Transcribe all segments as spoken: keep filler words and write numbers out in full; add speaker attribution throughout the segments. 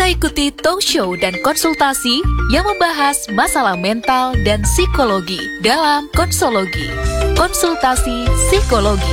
Speaker 1: ikuti talk show dan konsultasi yang membahas masalah mental dan psikologi dalam Konsologi. Konsultasi Psikologi.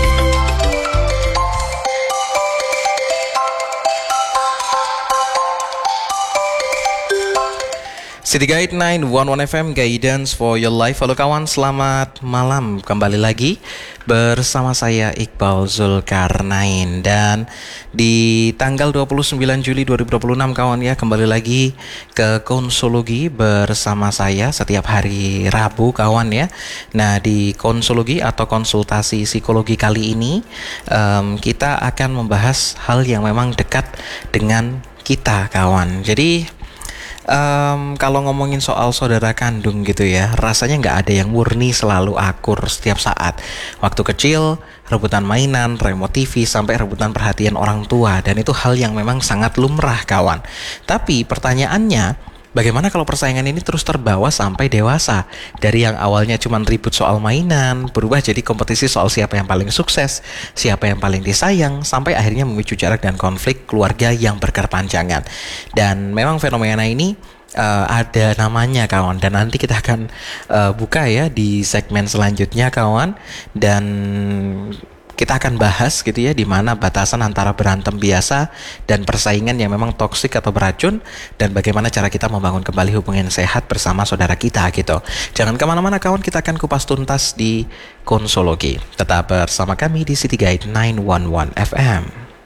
Speaker 2: City Guide sembilan satu satu F M, Guidance for Your Life. Halo kawan, selamat malam. Kembali lagi bersama saya Iqbal Zulkarnain. Dan di tanggal dua puluh sembilan Juli dua ribu dua puluh enam kawan ya, kembali lagi ke Konsologi bersama saya setiap hari Rabu kawan ya. Nah, di Konsologi atau konsultasi psikologi kali ini um, kita akan membahas hal yang memang dekat dengan kita kawan. Jadi Um, kalau ngomongin soal saudara kandung gitu ya, rasanya nggak ada yang murni selalu akur setiap saat. Waktu kecil, rebutan mainan, remote T V, sampai rebutan perhatian orang tua. Dan itu hal yang memang sangat lumrah kawan. Tapi pertanyaannya, bagaimana kalau persaingan ini terus terbawa sampai dewasa? Dari yang awalnya cuma ribut soal mainan, berubah jadi kompetisi soal siapa yang paling sukses, siapa yang paling disayang, sampai akhirnya memicu jarak dan konflik keluarga yang berkepanjangan. Dan memang fenomena ini Uh, ada namanya kawan, dan nanti kita akan uh, buka ya di segmen selanjutnya kawan, dan kita akan bahas gitu ya, di mana batasan antara berantem biasa dan persaingan yang memang toksik atau beracun, dan bagaimana cara kita membangun kembali hubungan sehat bersama saudara kita gitu. Jangan kemana-mana kawan, kita akan kupas tuntas di Konsologi. Tetap bersama kami di City Guide sembilan satu satu F M.